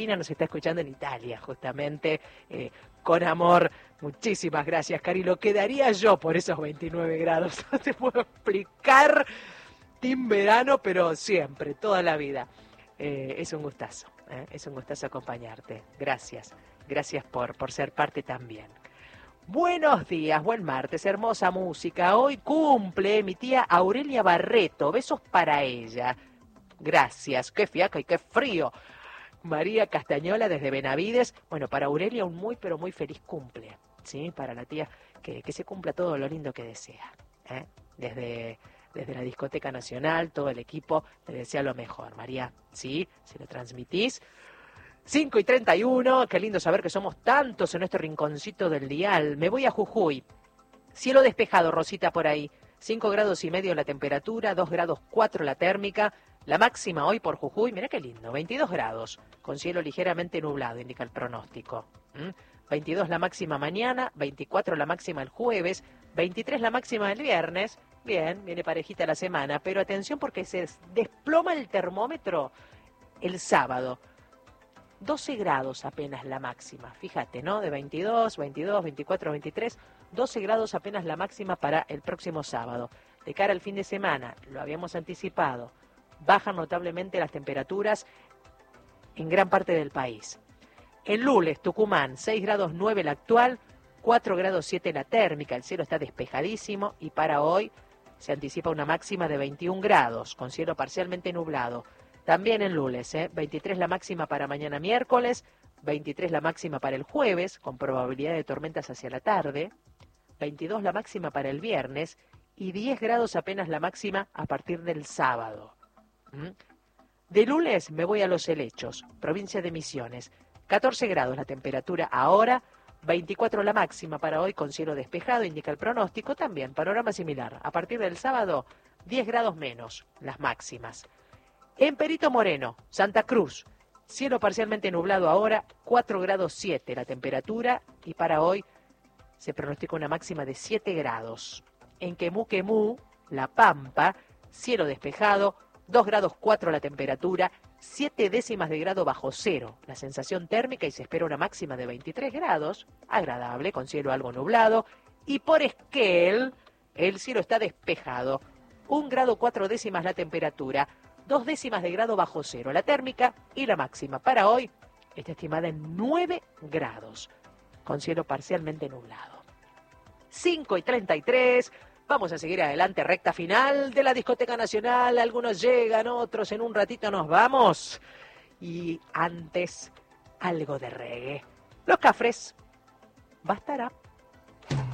Karina nos está escuchando en Italia, justamente, con amor. Muchísimas gracias, Cari. Lo quedaría yo por esos 29 grados. No te puedo explicar, team verano, pero siempre, toda la vida. Es un gustazo, es un gustazo acompañarte. Gracias, gracias por ser parte también. Buenos días, buen martes, hermosa música. Hoy cumple mi tía Aurelia Barreto. Besos para ella. Gracias, qué fiaca y qué frío. María Castañola desde Benavides. Bueno, para Aurelia un muy pero muy feliz cumple, ¿sí? Para la tía que se cumpla todo lo lindo que desea, ¿eh? Desde la Discoteca Nacional, todo el equipo le desea lo mejor, María, ¿sí? Se lo transmitís. 5:31, qué lindo saber que somos tantos en nuestro rinconcito del dial. Me voy a Jujuy. Cielo despejado, Rosita, por ahí. 5 grados y medio la temperatura, 2 grados 4 la térmica. La máxima hoy por Jujuy, mira qué lindo, 22 grados, con cielo ligeramente nublado, indica el pronóstico. 22 la máxima mañana, 24 la máxima el jueves, 23 la máxima el viernes. Bien, viene parejita la semana, pero atención porque se desploma el termómetro el sábado. 12 grados apenas la máxima, fíjate, ¿no? De 22, 24, 23, 12 grados apenas la máxima para el próximo sábado. De cara al fin de semana, lo habíamos anticipado, bajan notablemente las temperaturas en gran parte del país. En Lules, Tucumán, 6 grados 9 la actual, 4 grados 7 la térmica, el cielo está despejadísimo y para hoy se anticipa una máxima de 21 grados, con cielo parcialmente nublado. También en Lules, 23 la máxima para mañana miércoles, 23 la máxima para el jueves, con probabilidad de tormentas hacia la tarde, 22 la máxima para el viernes y 10 grados apenas la máxima a partir del sábado. De Lules me voy a Los Helechos, provincia de Misiones, 14 grados la temperatura ahora, 24 la máxima para hoy con cielo despejado, indica el pronóstico, también panorama similar. A partir del sábado, 10 grados menos las máximas. En Perito Moreno, Santa Cruz, cielo parcialmente nublado ahora, 4 grados 7 la temperatura y para hoy se pronostica una máxima de 7 grados. En Quemú, La Pampa, cielo despejado, 2 grados 4 la temperatura, 7 décimas de grado bajo cero la sensación térmica y se espera una máxima de 23 grados, agradable, con cielo algo nublado. Y por Esquel, el cielo está despejado, 1 grado 4 décimas la temperatura, 2 décimas de grado bajo cero la térmica y la máxima para hoy está estimada en 9 grados, con cielo parcialmente nublado. 5:33, vamos a seguir adelante, recta final de la Discoteca Nacional, algunos llegan, otros en un ratito nos vamos. Y antes, algo de reggae. Los Cafres, bastará.